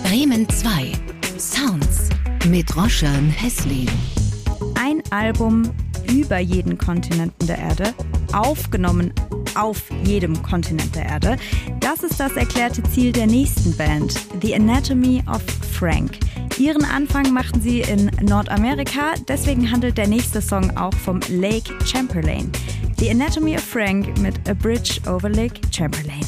Bremen 2. Sounds mit Roshan Heslin. Ein Album über jeden Kontinenten der Erde, aufgenommen auf jedem Kontinent der Erde. Das ist das erklärte Ziel der nächsten Band, The Anatomy of Frank. Ihren Anfang machten sie in Nordamerika, deswegen handelt der nächste Song auch vom Lake Chamberlain. The Anatomy of Frank mit A Bridge over Lake Chamberlain.